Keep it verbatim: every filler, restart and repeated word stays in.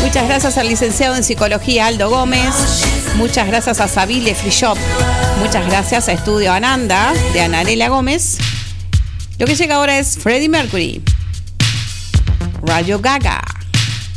Muchas gracias al licenciado en psicología Aldo Gómez. Muchas gracias a Sabile Free Shop. Muchas gracias a Estudio Ananda de Anarela Gómez. Lo que llega ahora es Freddie Mercury, Radio Gaga.